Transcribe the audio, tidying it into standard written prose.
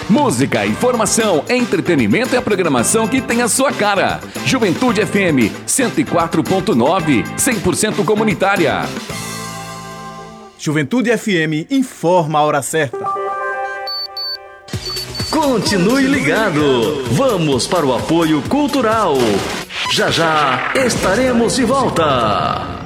Música, informação, entretenimento e a programação que tem a sua cara. Juventude FM 104.9, 100% comunitária. Juventude FM informa a hora certa. Continue ligado. Vamos para o apoio cultural. Já já estaremos de volta.